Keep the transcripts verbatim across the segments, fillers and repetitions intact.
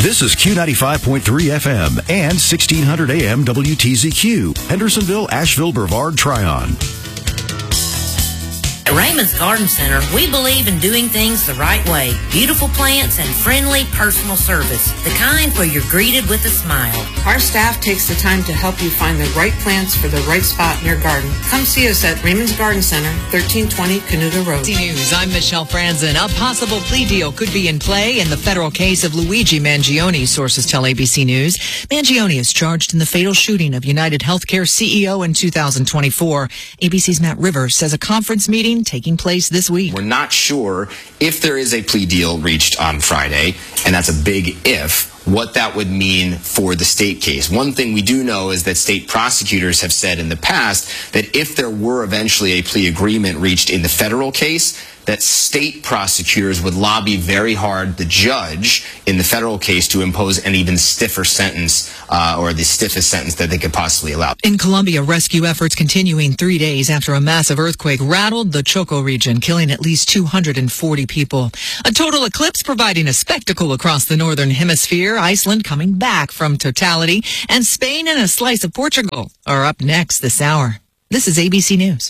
This is Q ninety-five point three F M and sixteen hundred A M W T Z Q, Hendersonville, Asheville, Brevard, Tryon. At Raymond's Garden Center, we believe in doing things the right way. Beautiful plants and friendly personal service. The kind where you're greeted with a smile. Our staff takes the time to help you find the right plants for the right spot in your garden. Come see us at Raymond's Garden Center, thirteen twenty Canuta Road. News, I'm Michelle Franzen. A possible plea deal could be in play in the federal case of Luigi Mangione, sources tell A B C News. Mangione is charged in the fatal shooting of United Healthcare C E O in two thousand twenty-four. A B C's Matt Rivers says a conference meeting taking place this week. We're not sure if there is a plea deal reached on Friday, and that's a big if, what that would mean for the state case. One thing we do know is that state prosecutors have said in the past that if there were eventually a plea agreement reached in the federal case, that state prosecutors would lobby very hard the judge in the federal case to impose an even stiffer sentence, uh, or the stiffest sentence that they could possibly allow. In Colombia, rescue efforts continuing three days after a massive earthquake rattled the Choco region, killing at least two hundred forty people. A total eclipse providing a spectacle across the northern hemisphere. Iceland coming back from totality, and Spain and a slice of Portugal are up next this hour. This is A B C News.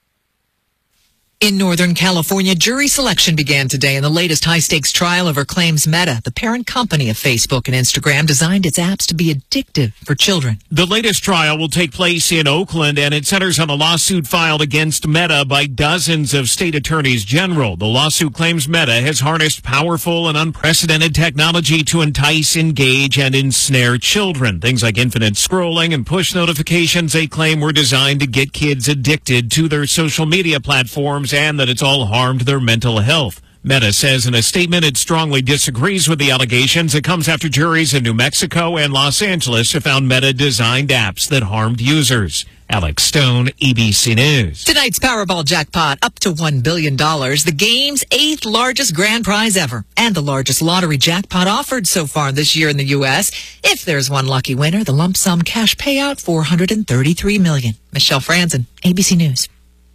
In Northern California, jury selection began today in the latest high-stakes trial over claims Meta, the parent company of Facebook and Instagram, designed its apps to be addictive for children. The latest trial will take place in Oakland, and it centers on a lawsuit filed against Meta by dozens of state attorneys general. The lawsuit claims Meta has harnessed powerful and unprecedented technology to entice, engage, and ensnare children. Things like infinite scrolling and push notifications they claim were designed to get kids addicted to their social media platforms, and that it's all harmed their mental health. Meta says in a statement it strongly disagrees with the allegations. It comes after juries in New Mexico and Los Angeles have found Meta-designed apps that harmed users. Alex Stone, A B C News. Tonight's Powerball jackpot up to one billion dollars, the game's eighth largest grand prize ever, and the largest lottery jackpot offered so far this year in the U S. If there's one lucky winner, the lump sum cash payout, four hundred thirty-three million dollars. Michelle Franzen, A B C News.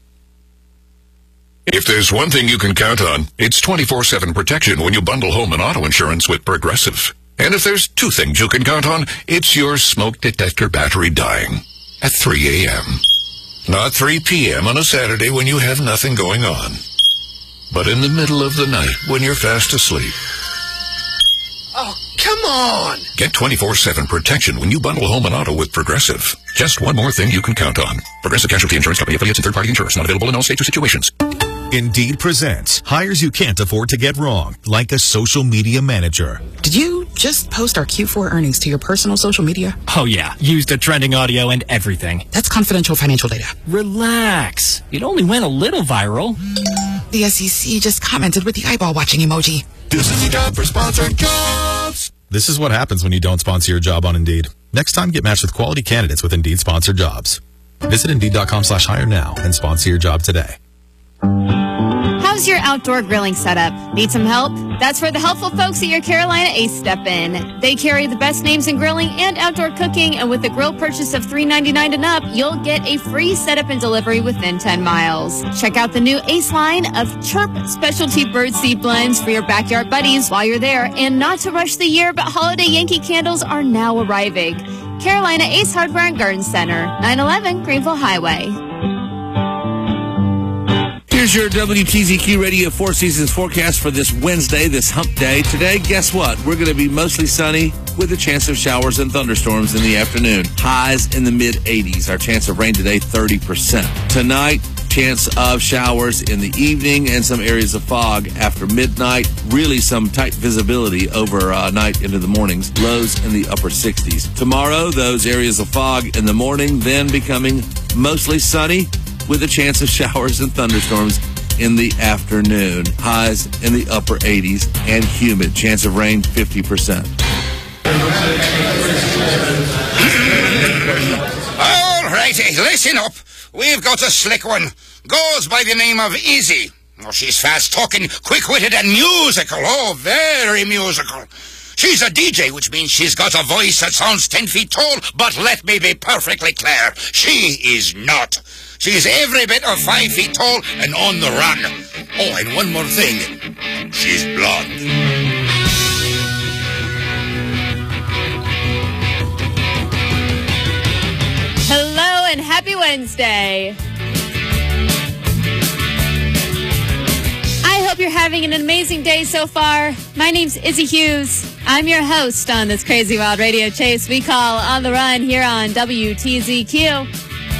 If there's one thing you can count on, it's twenty-four seven protection when you bundle home and auto insurance with Progressive. And if there's two things you can count on, it's your smoke detector battery dying at three a.m. Not three p.m. on a Saturday when you have nothing going on, but in the middle of the night when you're fast asleep. Oh, come on! Get twenty-four seven protection when you bundle home and auto with Progressive. Just one more thing you can count on. Progressive Casualty Insurance Company, affiliates, and third-party insurers. Not available in all states or situations. Indeed presents hires you can't afford to get wrong, like a social media manager. Did you just post our Q four earnings to your personal social media? Oh, yeah. Used the trending audio and everything. That's confidential financial data. Relax. It only went a little viral. The S E C just commented with the eyeball-watching emoji. This is the job for sponsored jobs. This is what happens when you don't sponsor your job on Indeed. Next time, get matched with quality candidates with Indeed sponsored jobs. Visit Indeed.com slash hire now and sponsor your job today. How's your outdoor grilling setup? Need some help? That's where the helpful folks at your Carolina Ace step in. They carry the best names in grilling and outdoor cooking, and with a grill purchase of three ninety-nine and up, you'll get a free setup and delivery within ten miles. Check out the new Ace line of Chirp specialty birdseed blends for your backyard buddies while you're there. And not to rush the year, but holiday Yankee candles are now arriving. Carolina Ace Hardware and Garden Center, nine eleven Greenville Highway. Here's your W T Z Q Radio Four Seasons forecast for this Wednesday, this hump day. Today, guess what? We're going to be mostly sunny with a chance of showers and thunderstorms in the afternoon. Highs in the mid eighties. Our chance of rain today, thirty percent. Tonight, chance of showers in the evening and some areas of fog after midnight. Really some tight visibility over uh, night into the mornings. Lows in the upper sixties. Tomorrow, those areas of fog in the morning, then becoming mostly sunny with a chance of showers and thunderstorms in the afternoon. Highs in the upper eighties and humid. Chance of rain, fifty percent. All righty, listen up. We've got a slick one. Goes by the name of Izzy. Oh, she's fast-talking, quick-witted, and musical. Oh, very musical. She's a D J, which means she's got a voice that sounds ten feet tall, but let me be perfectly clear. She is not. She's every bit of five feet tall and on the run. Oh, and one more thing. She's blonde. Wednesday. I hope you're having an amazing day so far. My name's Izzy Hughes. I'm your host on this crazy wild radio chase we call On the Run here on W T Z Q.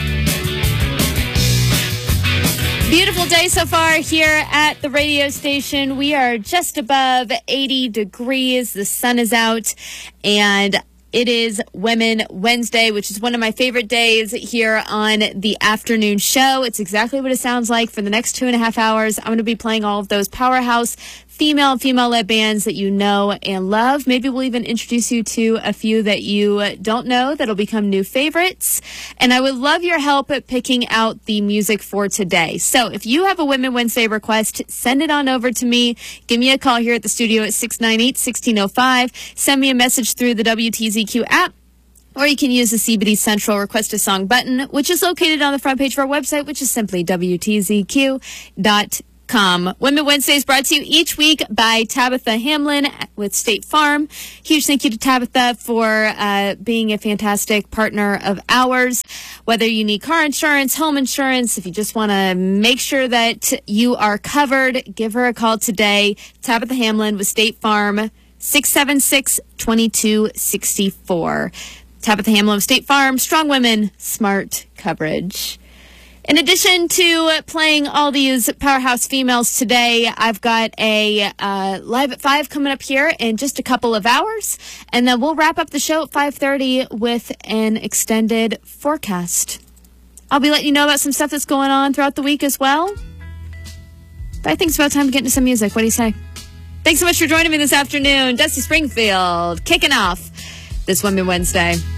Beautiful day so far here at the radio station. We are just above eighty degrees. The sun is out, and it is Women Wednesday, which is one of my favorite days here on the afternoon show. It's exactly what it sounds like. For the next two and a half hours, I'm going to be playing all of those powerhouse female and female-led bands that you know and love. Maybe we'll even introduce you to a few that you don't know that'll become new favorites. And I would love your help at picking out the music for today. So if you have a Women Wednesday request, send it on over to me. Give me a call here at the studio at six nine eight, one six zero five. Send me a message through the W T Z Q app. Or you can use the C B D Central Request a Song button, which is located on the front page of our website, which is simply W T Z Q dot com. Com. Women Wednesday is brought to you each week by Tabitha Hamlin with State Farm. Huge thank you to Tabitha for uh, being a fantastic partner of ours. Whether you need car insurance, home insurance, if you just want to make sure that you are covered, give her a call today. Tabitha Hamlin with State Farm, six seven six, two two six four. Tabitha Hamlin with State Farm, strong women, smart coverage. In addition to playing all these powerhouse females today, I've got a uh, Live at five coming up here in just a couple of hours. And then we'll wrap up the show at five thirty with an extended forecast. I'll be letting you know about some stuff that's going on throughout the week as well. But I think it's about time to get into some music. What do you say? Thanks so much for joining me this afternoon. Dusty Springfield kicking off this Women Wednesday.